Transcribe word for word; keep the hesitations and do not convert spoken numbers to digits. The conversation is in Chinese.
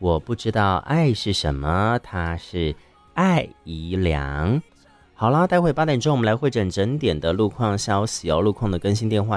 我不知道爱是什么，它是爱宜良。好啦，待会八点钟我们来会诊整点的路况消息哦，路况的更新电话